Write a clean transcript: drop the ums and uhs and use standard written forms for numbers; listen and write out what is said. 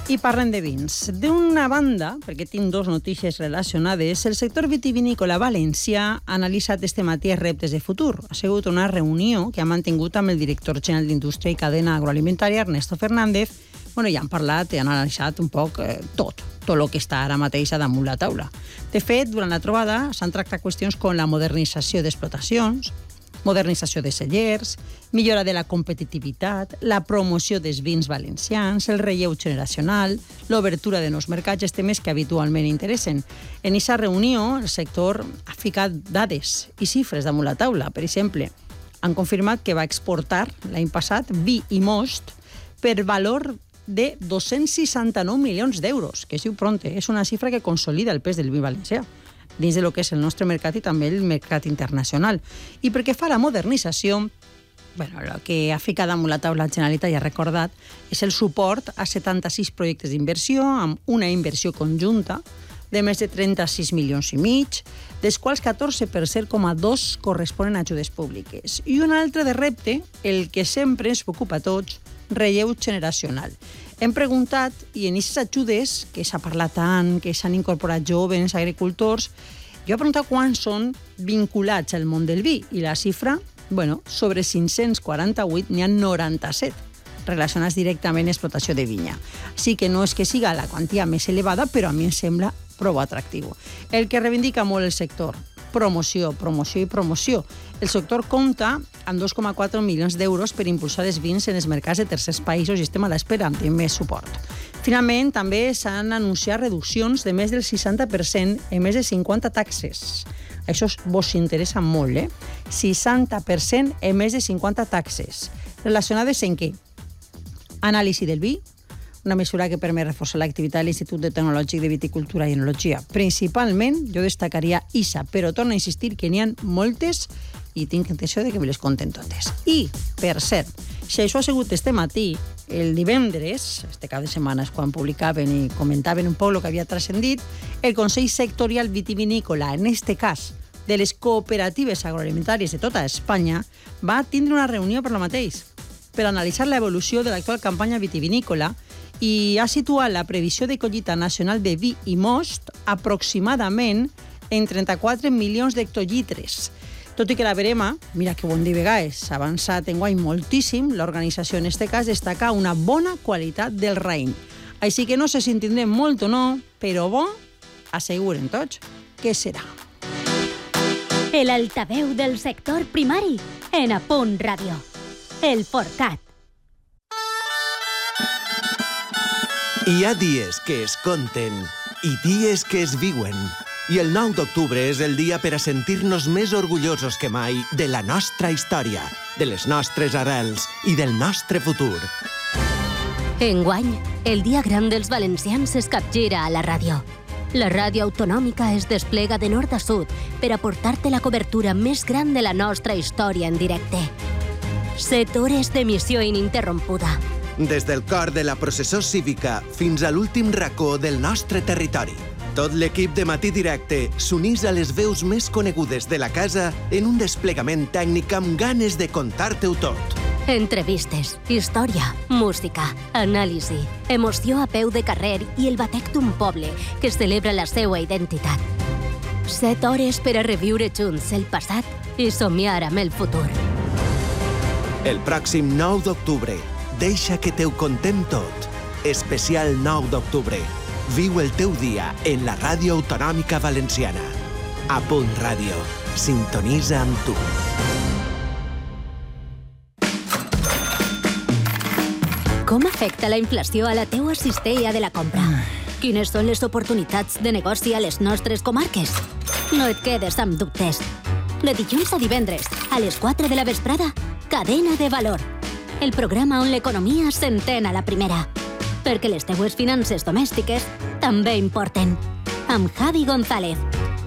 I parlem de vins. D'una banda, perquè tinc dos notícies relacionades, el sector vitivinícola valencià ha analitzat este matí els reptes de futur. Ha sigut una reunió que ha mantingut amb el director general d'Indústria i Cadena Agroalimentària, Ernesto Fernández. I han parlat i han analitzat un poc tot el que està ara mateix damunt la taula. De fet, durant la trobada s'han tractat qüestions com la modernització d'explotacions, modernització de cellers, millora de la competitivitat, la promoció dels vins valencians, el relleu generacional, l'obertura de nous mercats, els temes que habitualment interessen. En aquesta reunió, el sector ha ficat dades i xifres damunt la taula. Per exemple, han confirmat que va exportar l'any passat vi i most per valor de 269 milions d'euros, que es diu pronte. És una xifra que consolida el pes del vi valencià dins de lo que és el nostre mercat i també el mercat internacional. I perquè fa la modernització, el que ha ficat damunt la taula la Generalitat i ha recordat és el suport a 76 projectes d'inversió amb una inversió conjunta de més de 36 milions i mig, dels quals 14,2% corresponen a ajudes públiques. I un altre de repte, el que sempre ens preocupa a tots, relleu generacional. Hem preguntat, i en aquestes ajudes, que s'ha parlat tant, que s'han incorporat joves, agricultors, jo he preguntat quants són vinculats al món del vi, i la xifra, sobre 548 n'hi ha 97 relacionats directament a explotació de vinya. Així que no és que siga la quantia més elevada, però a mi em sembla prou atractiu. El que reivindica molt el sector, promoció i promoció. El sector compta amb 2,4 milions d'euros per impulsar els vins en els mercats de tercers països i estem a l'espera de més suport. Finalment, també s'han anunciat reduccions de més del 60% en més de 50 taxes. Això vos interessa molt, 60% en més de 50 taxes. Relacionades en què? Anàlisi del vi, una mesura que permet reforçar l'activitat de l'Institut Tecnològic de Viticultura i Enologia. Principalment, jo destacaria ISA, però torno a insistir que n'hi ha moltes i tinc intenció de que me les conten totes. I, per cert, si això ha sigut este matí, el divendres, este cap de setmana és quan publicaven i comentaven un poc el que havia transcendit, el Consell Sectorial Vitivinícola, en este cas, de les cooperatives agroalimentàries de tota Espanya, va tindre una reunió per lo mateix, per analitzar l'evolució de l'actual campanya vitivinícola i ha situat la previsió de collita nacional de vi i most aproximadament en 34 milions d'hectolitres. Tot i que la verema, mira que bon dir vegades, s'ha avançat enguany moltíssim, l'organització en aquest cas destaca una bona qualitat del raïm. Així que no sé si en tindrem molt o no, però bo, asseguren tots que serà. El altaveu del sector primari en A Punt Ràdio. El Forcat. Hi ha dies que es conten i dies que es viuen. I el 9 d'octubre és el dia per a sentir-nos més orgullosos que mai de la nostra història, de les nostres arrels i del nostre futur. Enguany, el dia gran dels valencians es capgira a la ràdio. La ràdio autonòmica es desplega de nord a sud per aportar-te la cobertura més gran de la nostra història en directe. 7 hores d'emissió ininterrompuda. Des del cor de la processó cívica fins a l'últim racó del nostre territori. Tot l'equip de Matí Directe s'unís a les veus més conegudes de la casa en un desplegament tècnic amb ganes de contar-te-ho tot. Entrevistes, història, música, anàlisi, emoció a peu de carrer i el batec d'un poble que celebra la seva identitat. 7 hores per a reviure junts el passat i somiar amb el futur. El pròxim 9 d'octubre, deixa que t'ho contem tot. Especial 9 d'octubre. Viu el teu dia en la ràdio autonòmica valenciana. A Punt Ràdio. Sintonitza amb tu. Com afecta la inflació a la teua cistella de la compra? Quines són les oportunitats de negoci a les nostres comarques? No et quedes amb dubtes. De dilluns a divendres, a les 4 de la vesprada, Cadena de Valor. El programa on l'economia s'entén a la primera. Perquè les teues finances domèstiques també importen. Amb Javi González.